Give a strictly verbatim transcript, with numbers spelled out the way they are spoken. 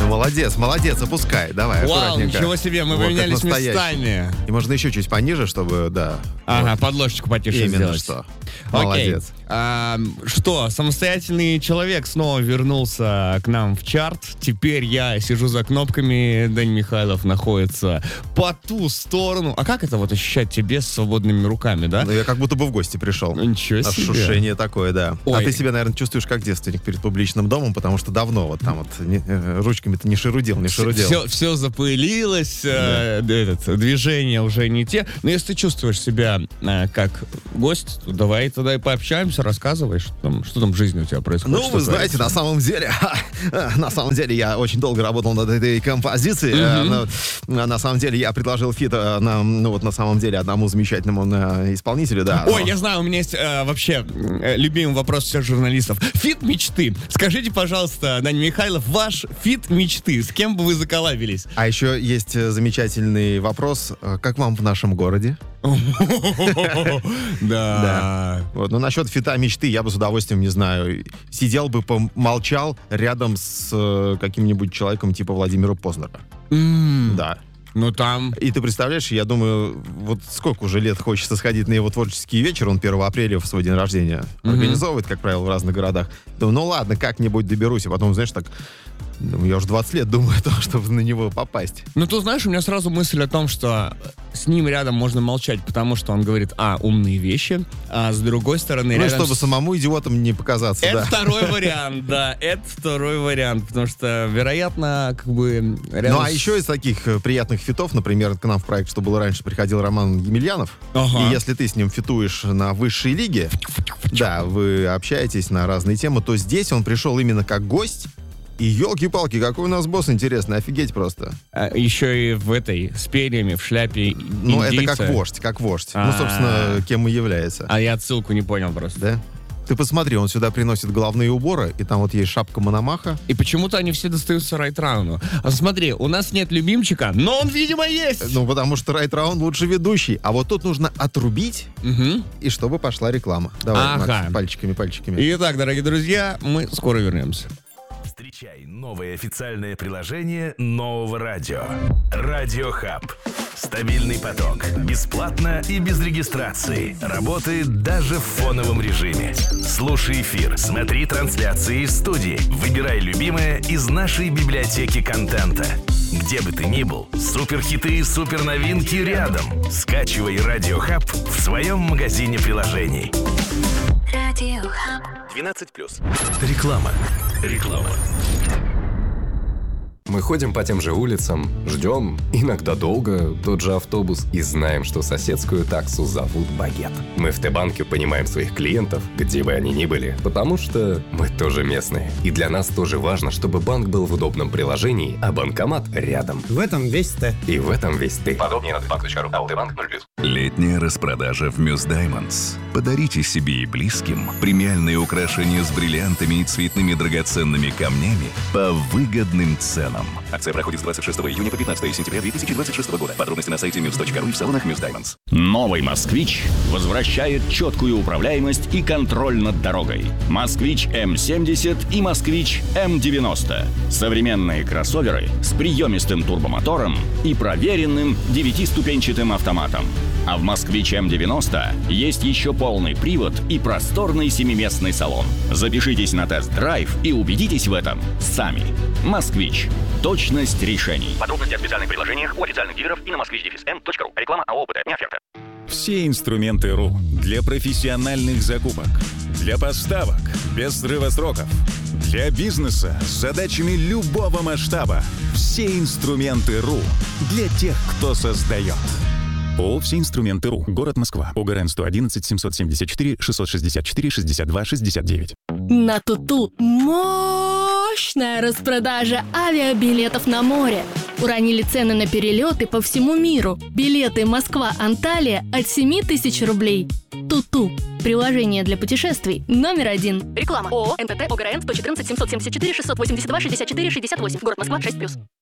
ну молодец, молодец, опускай, давай, Вау, аккуратненько. ничего себе, мы Вот, поменялись как настоящий. местами. И можно еще чуть пониже, чтобы, да. Ага, вот. подложечку потише Именно сделать. что. Окей. Молодец. А, что, самостоятельный человек снова вернулся к нам в чарт. Теперь я сижу за кнопками, Дань Михайлов находится по ту сторону. А как это вот ощущать тебе с свободными руками, да? Ну, я как будто бы в гости пришел. Ничего себе. Ошушение такое, да. Ой. А ты себя, наверное, чувствуешь как девственник перед публичным домом, потому что давно вот там вот не, э, ручками-то не шерудил, не шерудил. Все, все запылилось, э, этот, движения уже не те. Но если ты чувствуешь себя э, как гость, то давай тогда и пообщаемся, рассказывай, что там, что там в жизни у тебя происходит. Ну, вы знаете, на самом деле, на самом деле я очень долго работал над этой композицией. Mm-hmm. На, на самом деле я предложил фит, на, ну вот на самом деле одному замечательному на, исполнителю, да. Ой, но... я знаю, у меня есть э, вообще э, любимый вопрос всех журналистов. Фит мечты. Скажите, пожалуйста, Дань Михайлов, ваш фит мечты. С кем бы вы заколабились? А еще есть замечательный вопрос. Как вам в нашем городе? Да. Вот, ну, насчет фита мечты я бы с удовольствием, не знаю, сидел бы, помолчал рядом с э, каким-нибудь человеком типа Владимира Познера. Да. Ну там... И ты представляешь, я думаю, вот сколько уже лет хочется сходить на его творческий вечер, он первого апреля в свой день рождения Mm-hmm. организовывает, как правило, в разных городах. Думаю, ну ладно, как-нибудь доберусь. А потом, знаешь, так, думаю, я уже двадцать лет думаю о том, чтобы на него попасть. Ну, ты знаешь, у меня сразу мысль о том, что с ним рядом можно молчать, потому что он говорит, а, умные вещи, а с другой стороны... Ну, рядом чтобы с... самому идиотом не показаться, Это да. второй вариант, да, это второй вариант, потому что, вероятно, как бы... Рядом Ну, а с... еще из таких э, приятных фитов, например, к нам в проект, что было раньше, приходил Роман Емельянов, Ага. и если ты с ним фитуешь на высшей лиге, да, вы общаетесь на разные темы, то здесь он пришел именно как гость, и елки-палки, какой у нас босс интересный, офигеть просто. А, еще и в этой, с перьями, в шляпе Ну, это индийца. как вождь, как вождь. Ну, А-а-а. собственно, кем и является. А я отсылку не понял просто. Да? Ты посмотри, он сюда приносит головные уборы, и там вот есть шапка Мономаха. И почему-то они все достаются Райтрауну. А смотри, у нас нет любимчика, но он, видимо, есть. Ну, потому что Райт Раун лучше ведущий. А вот тут нужно отрубить, Угу. и чтобы пошла реклама. Давай, Ага. Макс, пальчиками, пальчиками. Итак, дорогие друзья, мы скоро вернемся. Встречай новое официальное приложение нового радио. Радио Хаб. Стабильный поток. Бесплатно и без регистрации. Работает даже в фоновом режиме. Слушай эфир, смотри трансляции из студии. Выбирай любимое из нашей библиотеки контента. Где бы ты ни был, суперхиты и суперновинки рядом. Скачивай Радио Хаб в своем магазине приложений. Радио Хаб. двенадцать плюс. Реклама. Реклама. Мы ходим по тем же улицам, ждем, иногда долго, тот же автобус и знаем, что соседскую таксу зовут Багет. Мы в Т-банке понимаем своих клиентов, где бы они ни были, потому что мы тоже местные. И для нас тоже важно, чтобы банк был в удобном приложении, а банкомат рядом. В этом весь Т. И в этом весь ты. Подробнее на тбанк точка ру. А Т-банк ноль плюс. Летняя распродажа в Мюс Даймондс. Подарите себе и близким премиальные украшения с бриллиантами и цветными драгоценными камнями по выгодным ценам. Акция проходит с двадцать шестого июня по пятнадцатое сентября две тысячи двадцать шестого года. Подробности на сайте мюс точка ру и в салонах Мюс Даймондс. Новый «Москвич» возвращает четкую управляемость и контроль над дорогой. «Москвич эм семьдесят» и «Москвич эм девяносто». Современные кроссоверы с приемистым турбомотором и проверенным девятиступенчатым автоматом. А в «Москвич эм девяносто» есть еще полный привод и просторный семиместный салон. Запишитесь на тест-драйв и убедитесь в этом сами. «Москвич». Точность решений. Подробности о специальных предложениях у официальных дилеров и на москвич эм точка ру. Реклама АО «ОПТ», не оферта. Все инструменты РУ для профессиональных закупок, для поставок без срыва сроков, для бизнеса с задачами любого масштаба. Все инструменты РУ для тех, кто создает. ООО «Все инструменты РУ». Город Москва. ОГРН сто одиннадцать семьсот семьдесят четыре шестьсот шестьдесят четыре шестьдесят два шестьдесят девять. На Туту мощная распродажа авиабилетов на море. Уронили цены на перелеты по всему миру. Билеты Москва-Анталия от семь тысяч рублей. Туту. Приложение для путешествий номер один. Реклама. ООО эн тэ тэ ОГРН сто четырнадцать семьсот семьдесят четыре шестьсот восемьдесят два шестьдесят четыре шестьдесят восемь. Город Москва, шесть плюс.